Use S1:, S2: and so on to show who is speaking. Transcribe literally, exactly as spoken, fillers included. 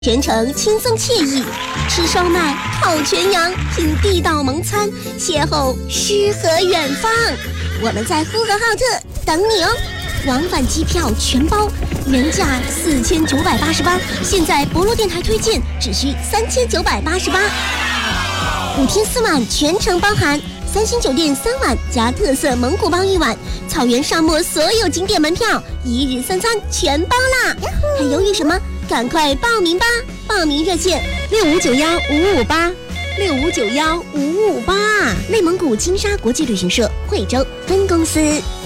S1: 全程轻松惬意，吃烧麦、烤全羊，品地道蒙餐，邂逅诗和远方。我们在呼和浩特等你哦！往返机票全包，原价四千九百八十八，现在博洛电台推荐只需三千九百八十八。五天四晚全程包含，三星酒店三晚加特色蒙古包一晚，草原沙漠所有景点门票，一日三餐全包啦！还犹豫什么？赶快报名吧！报名热线六五九幺五五八六五九幺五五八，内蒙古金沙国际旅行社惠州分公司。